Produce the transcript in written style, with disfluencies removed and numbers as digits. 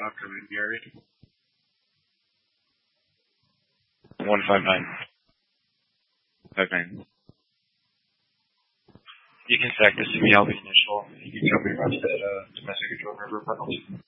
Korean Gary. 159. You can stack this to me, I'll be initial. You can tell me about that domestic control river penalty.